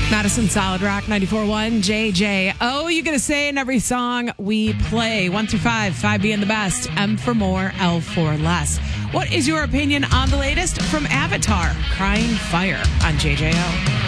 Madison Solid Rock 94.1 JJO. You gonna say in every song we play 1 through 5 being the best, M for more, L for less. What is your opinion on the latest from Avatar? Crying Fire on JJO.